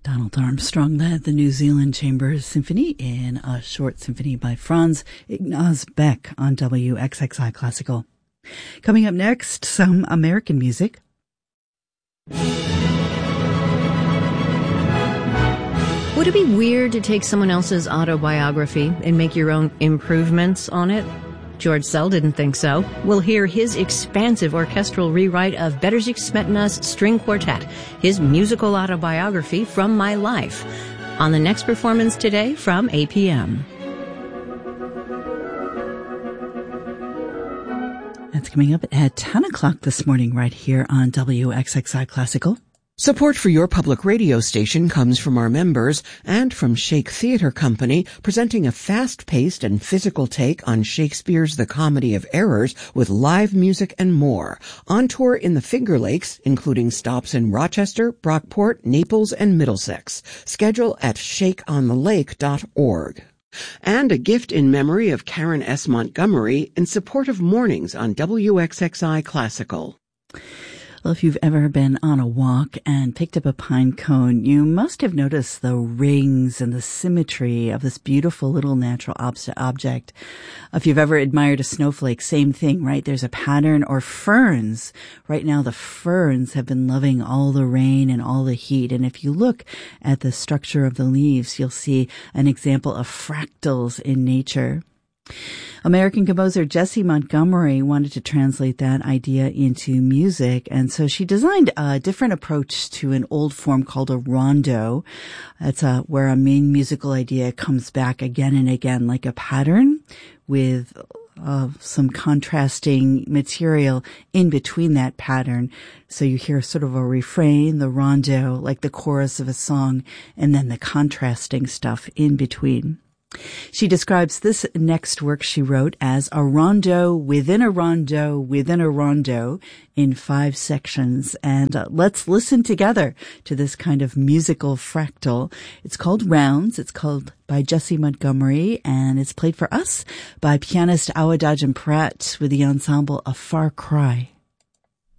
Donald Armstrong led the New Zealand Chamber Symphony in a short symphony by Franz Ignaz Beck on WXXI Classical. Coming up next, some American music. Would it be weird to take someone else's autobiography and make your own improvements on it? George Szell didn't think so. We'll hear his expansive orchestral rewrite of Bedřich Smetana's String Quartet, his musical autobiography from my life, on the next performance today from APM. That's coming up at 10 o'clock this morning right here on WXXI Classical. Support for your public radio station comes from our members and from Shake Theatre Company, presenting a fast-paced and physical take on Shakespeare's The Comedy of Errors with live music and more. On tour in the Finger Lakes, including stops in Rochester, Brockport, Naples, and Middlesex. Schedule at shakeonthelake.org. And a gift in memory of Karen S. Montgomery in support of mornings on WXXI Classical. Well, if you've ever been on a walk and picked up a pine cone, you must have noticed the rings and the symmetry of this beautiful little natural object. If you've ever admired a snowflake, same thing, right? There's a pattern. Or ferns. Right now, the ferns have been loving all the rain and all the heat. And if you look at the structure of the leaves, you'll see an example of fractals in nature. American composer Jessie Montgomery wanted to translate that idea into music, and so she designed a different approach to an old form called a rondo. That's where a main musical idea comes back again and again, like a pattern with some contrasting material in between that pattern. So you hear sort of a refrain, the rondo, like the chorus of a song, and then the contrasting stuff in between. She describes this next work she wrote as a rondo within a rondo within a rondo in 5 sections. And let's listen together to this kind of musical fractal. It's called Rounds. It's called by Jessie Montgomery, and it's played for us by pianist Awadagem Pratt with the ensemble A Far Cry.